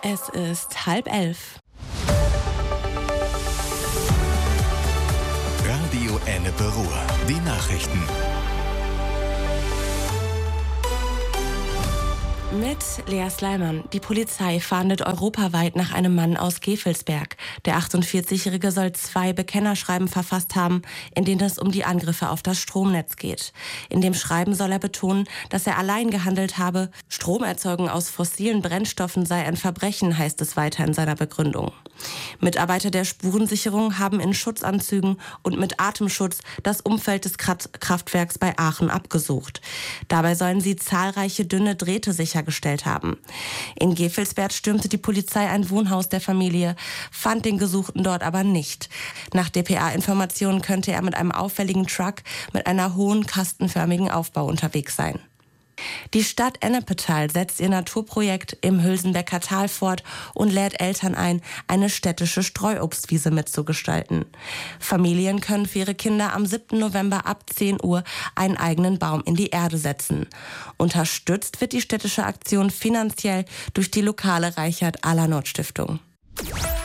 Es ist 10:30. Radio Ennepe Ruhr. Die Nachrichten. Mit Lea Sleiman. Die Polizei fahndet europaweit nach einem Mann aus Gevelsberg. Der 48-Jährige soll 2 Bekennerschreiben verfasst haben, in denen es um die Angriffe auf das Stromnetz geht. In dem Schreiben soll er betonen, dass er allein gehandelt habe. Stromerzeugung aus fossilen Brennstoffen sei ein Verbrechen, heißt es weiter in seiner Begründung. Mitarbeiter der Spurensicherung haben in Schutzanzügen und mit Atemschutz das Umfeld des Kraftwerks bei Aachen abgesucht. Dabei sollen sie zahlreiche dünne Drähte sichergestellt haben. In Gevelsberg stürmte die Polizei ein Wohnhaus der Familie, fand den Gesuchten dort aber nicht. Nach dpa-Informationen könnte er mit einem auffälligen Truck mit einer hohen kastenförmigen Aufbau unterwegs sein. Die Stadt Ennepetal setzt ihr Naturprojekt im Hülsenbecker Tal fort und lädt Eltern ein, eine städtische Streuobstwiese mitzugestalten. Familien können für ihre Kinder am 7. November ab 10 Uhr einen eigenen Baum in die Erde setzen. Unterstützt wird die städtische Aktion finanziell durch die lokale Reichert-Alanot-Stiftung.